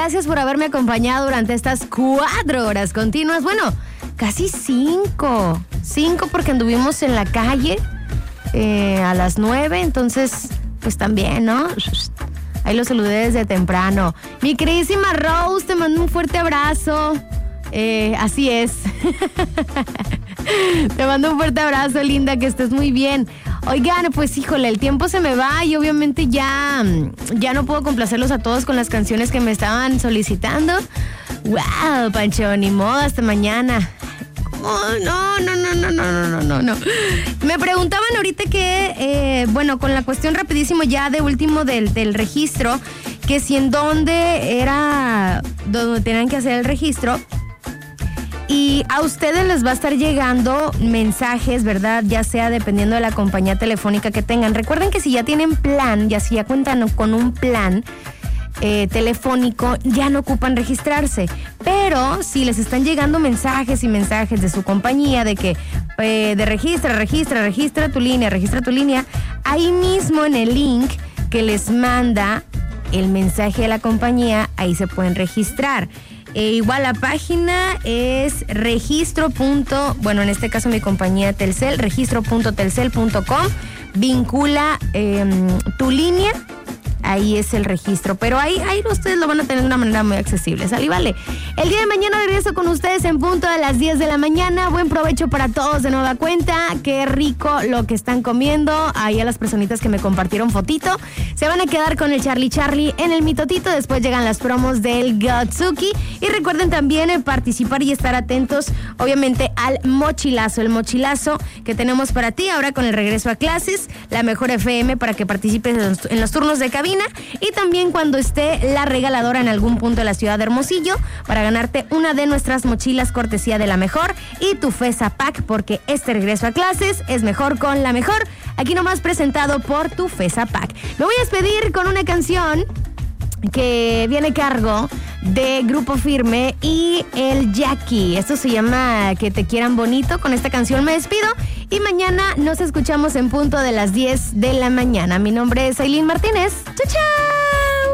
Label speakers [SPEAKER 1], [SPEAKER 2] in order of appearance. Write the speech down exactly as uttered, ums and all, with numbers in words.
[SPEAKER 1] gracias por haberme acompañado durante estas cuatro horas continuas. Bueno, casi cinco. Cinco porque anduvimos en la calle eh, a las nueve, entonces, pues también, ¿no? Ahí los saludé desde temprano. Mi queridísima Rose, te mando un fuerte abrazo. Eh, así es. Te mando un fuerte abrazo, linda, que estés muy bien. Oigan, pues híjole, el tiempo se me va y obviamente ya, ya no puedo complacerlos a todos con las canciones que me estaban solicitando. Wow, Pancho, ni modo, hasta mañana. Oh, no, no, no, no, no, no, no, no. Me preguntaban ahorita que, eh, bueno, con la cuestión rapidísimo ya de último del, del registro, que si en dónde era donde tenían que hacer el registro. Y a ustedes les va a estar llegando mensajes, ¿verdad? Ya sea dependiendo de la compañía telefónica que tengan. Recuerden que si ya tienen plan, ya si ya cuentan con un plan eh, telefónico, ya no ocupan registrarse. Pero si les están llegando mensajes y mensajes de su compañía de que eh, de registra, registra, registra tu línea, registra tu línea, ahí mismo en el link que les manda el mensaje de la compañía, ahí se pueden registrar. E igual la página es registro. Bueno, en este caso mi compañía Telcel, registro punto telcel punto com. Vincula eh, tu línea. Ahí es el registro, pero ahí, ahí ustedes lo van a tener de una manera muy accesible, ¿sale? Vale. El día de mañana regreso con ustedes en punto de las diez de la mañana. Buen provecho para todos de nueva cuenta. Qué rico lo que están comiendo. Ahí a las personitas que me compartieron fotito. Se van a quedar con el Charlie Charlie en el mitotito. Después llegan las promos del Gotsuki. Y recuerden también eh, participar y estar atentos, obviamente, al mochilazo. El mochilazo que tenemos para ti ahora con el regreso a clases. La mejor F M para que participes en los, en los turnos de cabina. Y también cuando esté la regaladora en algún punto de la ciudad de Hermosillo para ganarte una de nuestras mochilas cortesía de La Mejor y tu FESA Pack, porque este regreso a clases es mejor con La Mejor. Aquí nomás presentado por tu FESA Pack. Me voy a despedir con una canción que viene a cargo de Grupo Firme y el Jackie. Esto se llama Que te quieran bonito. Con esta canción me despido y mañana nos escuchamos en punto de las diez de la mañana. Mi nombre es Aileen Martínez. ¡Chao, chao!